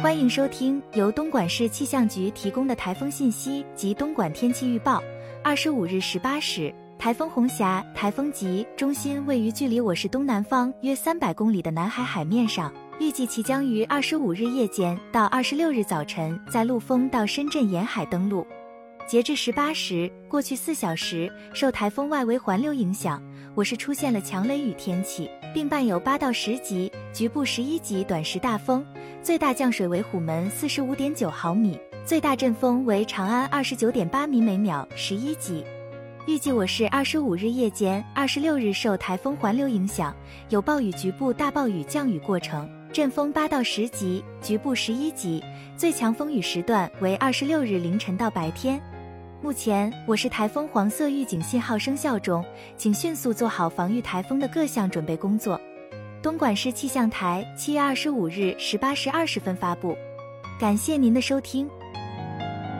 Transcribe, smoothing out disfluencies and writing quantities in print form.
欢迎收听由东莞市气象局提供的台风信息及东莞天气预报。25日18时，台风红霞台风级中心位于距离我市东南方约300公里的南海海面上，预计其将于25日夜间到26日早晨在陆丰到深圳沿海登陆。截至18时，过去4小时，受台风外围环流影响，我市出现了强雷雨天气，并伴有8到10级，局部11级短时大风，最大降水为虎门45.9毫米，最大阵风为长安29.8米每秒，11级。预计我市25日夜间、26日受台风环流影响，有暴雨局部大暴雨降雨过程，阵风8到10级，局部11级，最强风雨时段为26日凌晨到白天。目前我市台风黄色预警信号生效中，请迅速做好防御台风的各项准备工作。东莞市气象台7月25日18时20分发布。感谢您的收听。